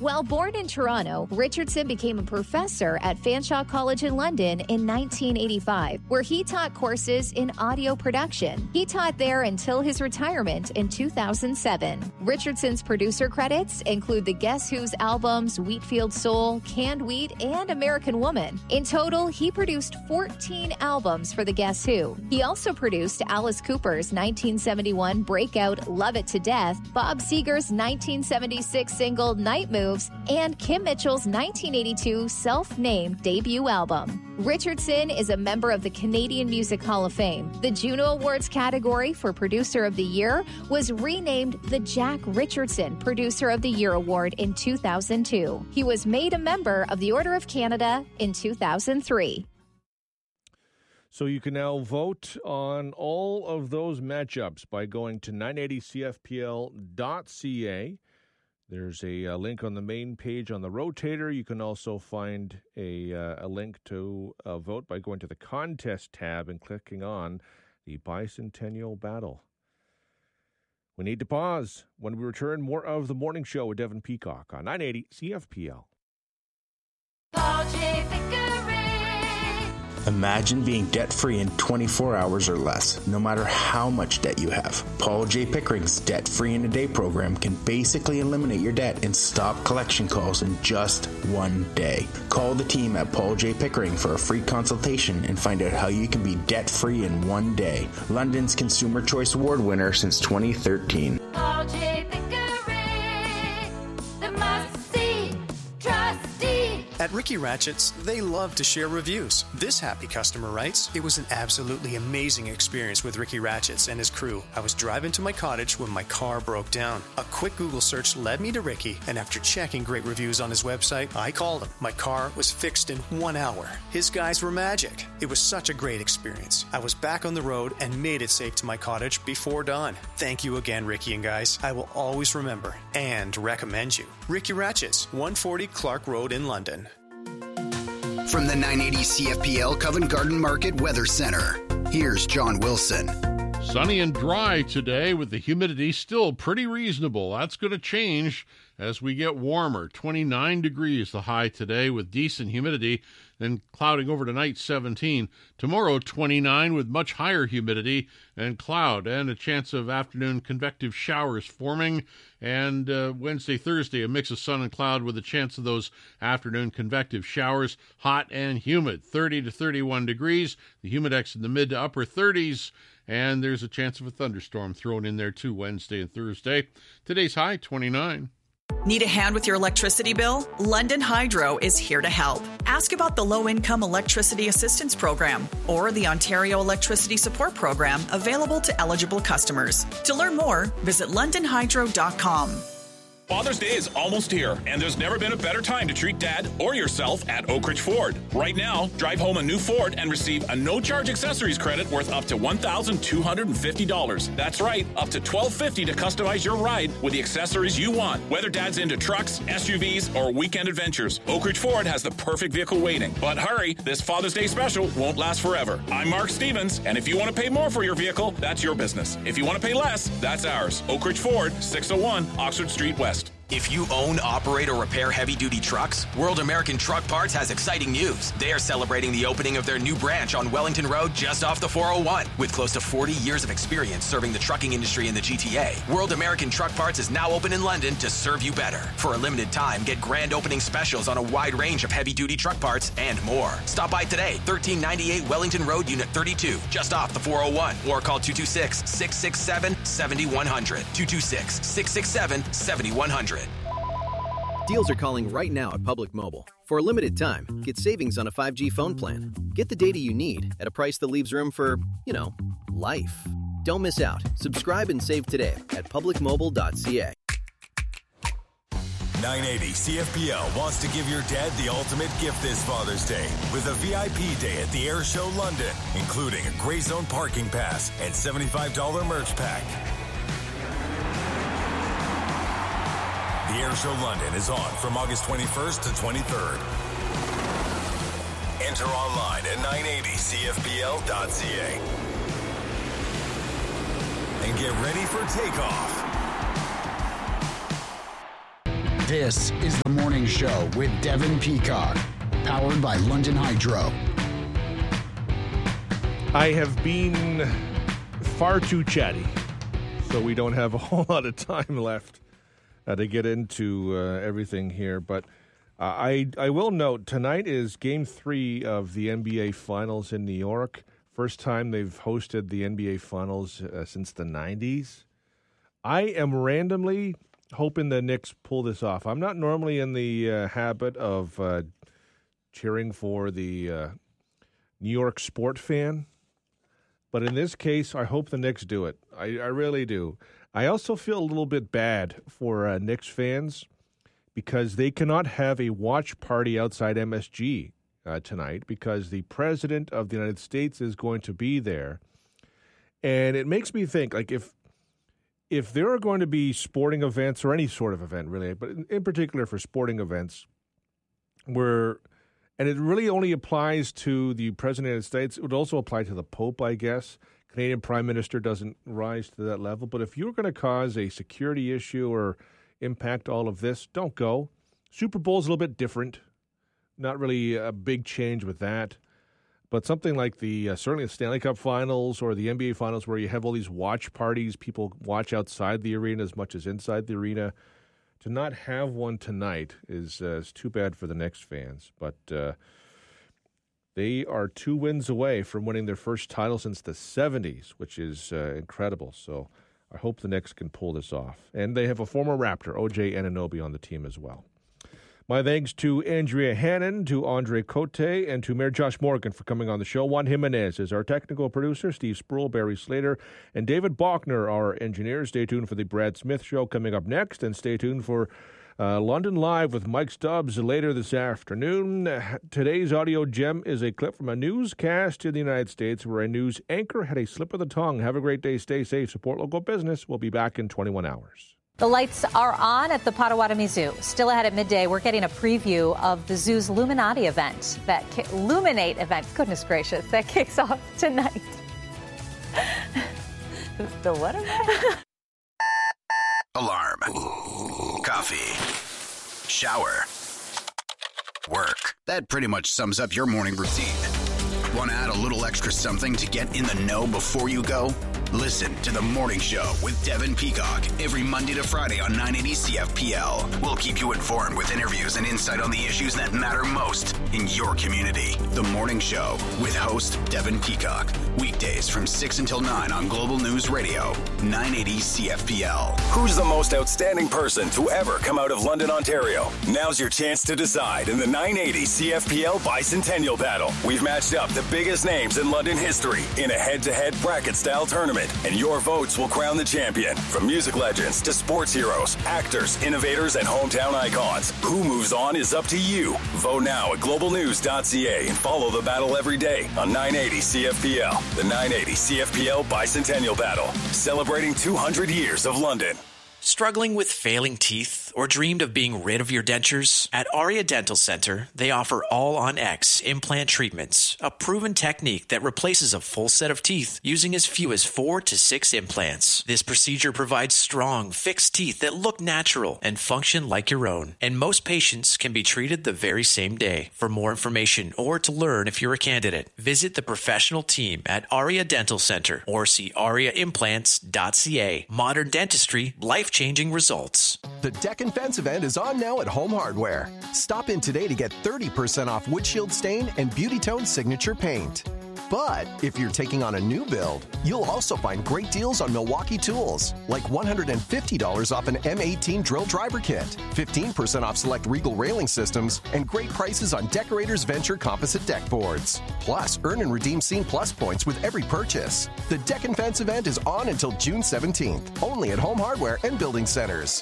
While born in Toronto, Richardson became a professor at Fanshawe College in London in 1985, where he taught courses in audio production. He taught there until his retirement in 2007. Richardson's producer credits include the Guess Who's albums Wheatfield Soul, Canned Wheat, and American Woman. In total, he produced 14 albums for the Guess Who. He also produced Alice Cooper's 1971 breakout Love It to Death, Bob Seger's 1976 single Night Moves, and Kim Mitchell's 1982 self-named debut album. Richardson is a member of the Canadian Music Hall of Fame. The Juno Awards category for Producer of the Year was renamed the Jack Richardson Producer of the Year Award in 2002. He was made a member of the Order of Canada in 2003. So you can now vote on all of those matchups by going to 980cfpl.ca. There's a link on the main page on the rotator. You can also find a link to vote by going to the contest tab and clicking on the Bicentennial Battle. We need to pause. When we return, more of the morning show with Devin Peacock on 980 CFPL. Paul J. Pickering. Imagine being debt-free in 24 hours or less, no matter how much debt you have. Paul J. Pickering's Debt-Free in a Day program can basically eliminate your debt and stop collection calls in just one day. Call the team at Paul J. Pickering for a free consultation and find out how you can be debt-free in one day. London's Consumer Choice Award winner since 2013. Paul J. Pickering, the must-see trustee. At Ricky Ratchett's, they love to share reviews. This happy customer writes, "It was an absolutely amazing experience with Ricky Ratchett's and his crew. I was driving to my cottage when my car broke down. A quick Google search led me to Ricky, and after checking great reviews on his website, I called him. My car was fixed in 1 hour. His guys were magic. It was such a great experience. I was back on the road and made it safe to my cottage before dawn. Thank you again, Ricky and guys. I will always remember and recommend you. Ricky Ratchett's, 140 Clark Road in London." From the 980 CFPL Covent Garden Market Weather Center, here's John Wilson. Sunny and dry today with the humidity still pretty reasonable. That's going to change as we get warmer. 29 degrees the high today with decent humidity, then clouding over tonight, 17. Tomorrow, 29 with much higher humidity and cloud, and a chance of afternoon convective showers forming. And Wednesday, Thursday, a mix of sun and cloud with a chance of those afternoon convective showers, hot and humid, 30 to 31 degrees. The humidex in the mid to upper 30s. And there's a chance of a thunderstorm thrown in there too Wednesday and Thursday. Today's high, 29. Need a hand with your electricity bill? London Hydro is here to help. Ask about the Low-Income Electricity Assistance Program or the Ontario Electricity Support Program available to eligible customers. To learn more, visit londonhydro.com. Father's Day is almost here, and there's never been a better time to treat Dad or yourself at Oak Ridge Ford. Right now, drive home a new Ford and receive a no-charge accessories credit worth up to $1,250. That's right, up to $1,250 to customize your ride with the accessories you want. Whether Dad's into trucks, SUVs, or weekend adventures, Oak Ridge Ford has the perfect vehicle waiting. But hurry, this Father's Day special won't last forever. I'm Mark Stevens, and if you want to pay more for your vehicle, that's your business. If you want to pay less, that's ours. Oak Ridge Ford, 601 Oxford Street West. If you own, operate, or repair heavy-duty trucks, World American Truck Parts has exciting news. They are celebrating the opening of their new branch on Wellington Road just off the 401. With close to 40 years of experience serving the trucking industry in the GTA, World American Truck Parts is now open in London to serve you better. For a limited time, get grand opening specials on a wide range of heavy-duty truck parts and more. Stop by today, 1398 Wellington Road, Unit 32, just off the 401, or call 226-667-7100. 226-667-7100. Deals are calling right now at Public Mobile. For a limited time, get savings on a 5G phone plan. Get the data you need at a price that leaves room for, life. Don't miss out. Subscribe and save today at publicmobile.ca. 980 CFPL wants to give your dad the ultimate gift this Father's Day with a VIP day at the Air Show London, including a Grey Zone parking pass and $75 merch pack. The Air Show London is on from August 21st to 23rd. Enter online at 980cfpl.ca. And get ready for takeoff. This is The Morning Show with Devin Peacock, powered by London Hydro. I have been far too chatty, so we don't have a whole lot of time left to get into everything here. But I will note, tonight is Game 3 of the NBA Finals in New York. First time they've hosted the NBA Finals since the 90s. I am randomly hoping the Knicks pull this off. I'm not normally in the habit of cheering for the New York sport fan, but in this case, I hope the Knicks do it. I really do. I also feel a little bit bad for Knicks fans because they cannot have a watch party outside MSG tonight because the President of the United States is going to be there. And it makes me think, like, if there are going to be sporting events or any sort of event, really, but in particular for sporting events, and it really only applies to the President of the United States, it would also apply to the Pope, I guess. Canadian Prime Minister doesn't rise to that level. But if you're going to cause a security issue or impact all of this, don't go. Super Bowl is a little bit different. Not really a big change with that. But something like certainly the Stanley Cup Finals or the NBA Finals where you have all these watch parties, people watch outside the arena as much as inside the arena. To not have one tonight is too bad for the Knicks fans. But they are 2 wins away from winning their first title since the 70s, which is incredible. So I hope the Knicks can pull this off. And they have a former Raptor, O.J. Anunoby, on the team as well. My thanks to Andrea Hannon, to Andre Cote, and to Mayor Josh Morgan for coming on the show. Juan Jimenez is our technical producer, Steve Sproul, Barry Slater, and David Bachner, our engineer. Stay tuned for the Brad Smith Show coming up next, and stay tuned for London Live with Mike Stubbs later this afternoon. Today's audio gem is a clip from a newscast in the United States where a news anchor had a slip of the tongue. Have a great day. Stay safe. Support local business. We'll be back in 21 hours. The lights are on at the Potawatomi Zoo. Still ahead at midday, we're getting a preview of the zoo's Luminati event, Luminate event, goodness gracious, that kicks off tonight. The what event? Alarm. Coffee. Shower. Work. That pretty much sums up your morning routine. Want to add a little extra something to get in the know before you go? Listen to The Morning Show with Devin Peacock every Monday to Friday on 980 CFPL. We'll keep you informed with interviews and insight on the issues that matter most in your community. The Morning Show with host Devin Peacock. Weekdays from 6 until 9 on Global News Radio, 980 CFPL. Who's the most outstanding person to ever come out of London, Ontario? Now's your chance to decide in the 980 CFPL Bicentennial Battle. We've matched up the biggest names in London history in a head-to-head bracket-style tournament, and your votes will crown the champion. From music legends to sports heroes, actors, innovators, and hometown icons, who moves on is up to you. Vote now at globalnews.ca and follow the battle every day on 980 CFPL. The 980 CFPL Bicentennial Battle, celebrating 200 years of London. Struggling with failing teeth or dreamed of being rid of your dentures? At Aria Dental Center, they offer All-on-X implant treatments, a proven technique that replaces a full set of teeth using as few as 4 to 6 implants. This procedure provides strong, fixed teeth that look natural and function like your own, and most patients can be treated the very same day. For more information or to learn if you're a candidate, visit the professional team at Aria Dental Center or see ariaimplants.ca. Modern dentistry, life-changing results. The Deck and Fence event is on now at Home Hardware. Stop in today to get 30% off Windshield Stain and Beauty Tone Signature Paint. But if you're taking on a new build, you'll also find great deals on Milwaukee tools, like $150 off an M18 drill driver kit, 15% off select Regal railing systems, and great prices on Decorators Venture composite deck boards. Plus, earn and redeem Scene Plus points with every purchase. The Deck and Fence event is on until June 17th, only at Home Hardware and Building Centers.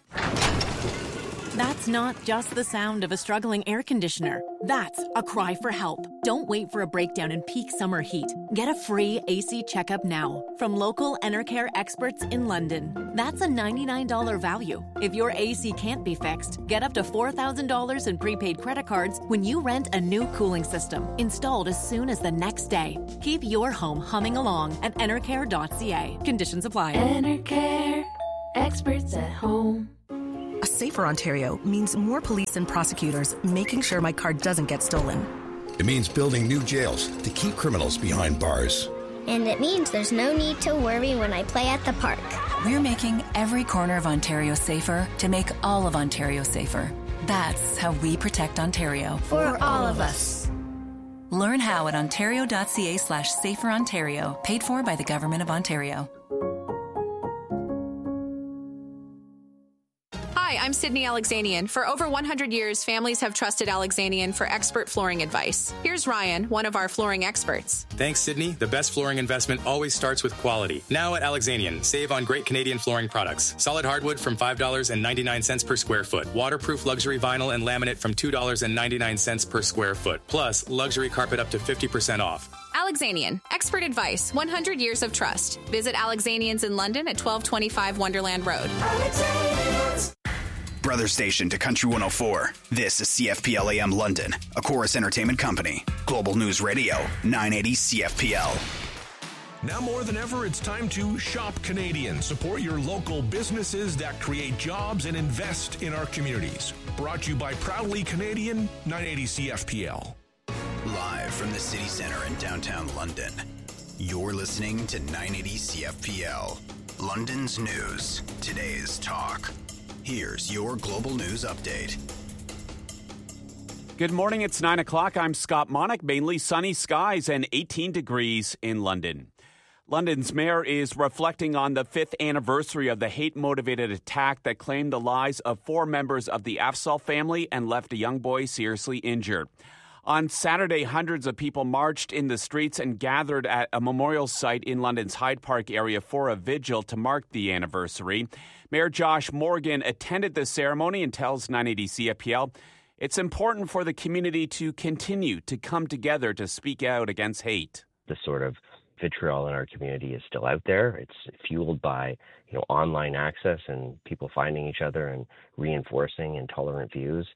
That's not just the sound of a struggling air conditioner. That's a cry for help. Don't wait for a breakdown in peak summer heat. Get a free AC checkup now from local Enercare experts in London. That's a $99 value. If your AC can't be fixed, get up to $4,000 in prepaid credit cards when you rent a new cooling system installed as soon as the next day. Keep your home humming along at enercare.ca. Conditions apply. Enercare, experts at home. A Safer Ontario means more police and prosecutors making sure my car doesn't get stolen. It means building new jails to keep criminals behind bars. And it means there's no need to worry when I play at the park. We're making every corner of Ontario safer to make all of Ontario safer. That's how we protect Ontario. For all of us. Learn how at ontario.ca/saferontario, paid for by the Government of Ontario. Hi, I'm Sydney Alexanian. For over 100 years, families have trusted Alexanian for expert flooring advice. Here's Ryan, one of our flooring experts. Thanks, Sydney. The best flooring investment always starts with quality. Now at Alexanian, save on great Canadian flooring products. Solid hardwood from $5.99 per square foot. Waterproof luxury vinyl and laminate from $2.99 per square foot. Plus, luxury carpet up to 50% off. Alexanian, expert advice, 100 years of trust. Visit Alexanians in London at 1225 Wonderland Road. Brother station to Country 104. This is CFPL AM London, a Chorus Entertainment Company. Global News Radio, 980 CFPL. Now more than ever, it's time to shop Canadian. Support your local businesses that create jobs and invest in our communities. Brought to you by Proudly Canadian, 980 CFPL. Live from the city center in downtown London, you're listening to 980 CFPL. London's news, today's talk. Here's your global news update. Good morning, it's 9 o'clock. I'm Scott Monick. Mainly sunny skies and 18 degrees in London. London's mayor is reflecting on the 5th anniversary of the hate-motivated attack that claimed the lives of 4 members of the Afzaal family and left a young boy seriously injured. On Saturday, hundreds of people marched in the streets and gathered at a memorial site in London's Hyde Park area for a vigil to mark the anniversary. Mayor Josh Morgan attended the ceremony and tells 980 CFPL it's important for the community to continue to come together to speak out against hate. The sort of vitriol in our community is still out there. It's fueled by, online access and people finding each other and reinforcing intolerant views.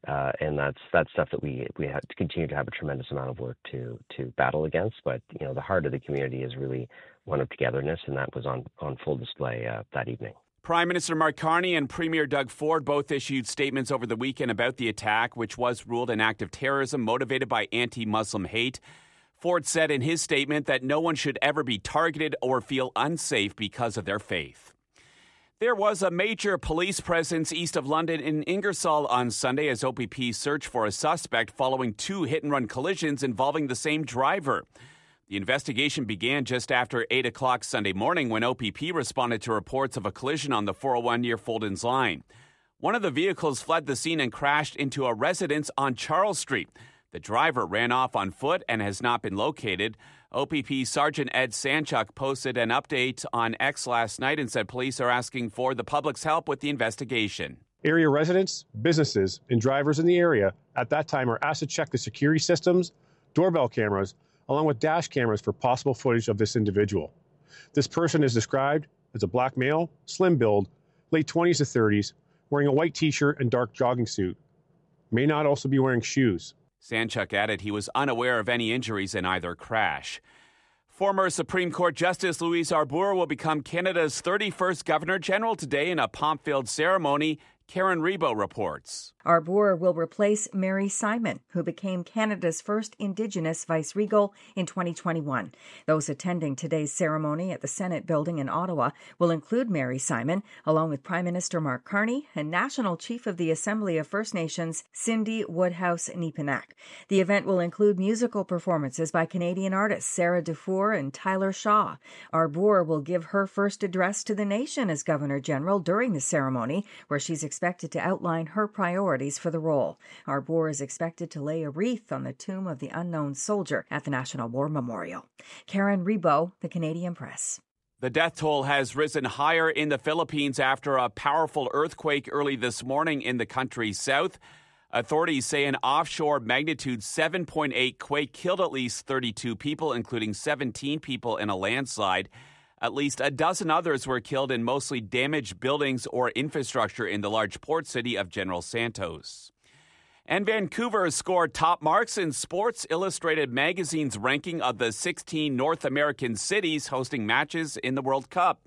And that's stuff that we have to continue to have a tremendous amount of work to battle against. But, the heart of the community is really one of togetherness, and that was on full display that evening. Prime Minister Mark Carney and Premier Doug Ford both issued statements over the weekend about the attack, which was ruled an act of terrorism motivated by anti-Muslim hate. Ford said in his statement that no one should ever be targeted or feel unsafe because of their faith. There was a major police presence east of London in Ingersoll on Sunday as OPP searched for a suspect following 2 hit-and-run collisions involving the same driver. The investigation began just after 8 o'clock Sunday morning when OPP responded to reports of a collision on the 401 near Fulton's Line. One of the vehicles fled the scene and crashed into a residence on Charles Street. The driver ran off on foot and has not been located. OPP Sergeant Ed Sanchuk posted an update on X last night and said police are asking for the public's help with the investigation. Area residents, businesses, and drivers in the area at that time are asked to check the security systems, doorbell cameras, along with dash cameras for possible footage of this individual. This person is described as a black male, slim build, late 20s to 30s, wearing a white t-shirt and dark jogging suit. May not also be wearing shoes. Sanchuk added he was unaware of any injuries in either crash. Former Supreme Court Justice Louise Arbour will become Canada's 31st Governor-General today in a pomp-filled ceremony. Karen Rebo reports. Arbour will replace Mary Simon, who became Canada's first Indigenous vice-regal in 2021. Those attending today's ceremony at the Senate building in Ottawa will include Mary Simon, along with Prime Minister Mark Carney and National Chief of the Assembly of First Nations, Cindy Woodhouse-Nepinak. The event will include musical performances by Canadian artists Sarah Dufour and Tyler Shaw. Arbour will give her first address to the nation as Governor-General during the ceremony, where she's expected to outline her priorities for the role. Arbour is expected to lay a wreath on the tomb of the unknown soldier at the National War Memorial. Karen Rebo, The Canadian Press. The death toll has risen higher in the Philippines after a powerful earthquake early this morning in the country's south. Authorities say an offshore magnitude 7.8 quake killed at least 32 people, including 17 people in a landslide. At least a dozen others were killed in mostly damaged buildings or infrastructure in the large port city of General Santos. And Vancouver scored top marks in Sports Illustrated magazine's ranking of the 16 North American cities hosting matches in the World Cup.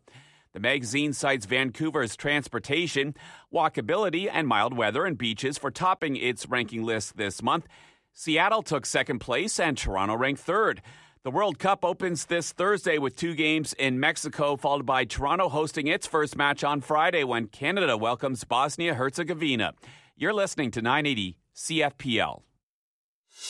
The magazine cites Vancouver's transportation, walkability, and mild weather and beaches for topping its ranking list this month. Seattle took second place and Toronto ranked third. The World Cup opens this Thursday with 2 games in Mexico, followed by Toronto hosting its first match on Friday when Canada welcomes Bosnia-Herzegovina. You're listening to 980 CFPL.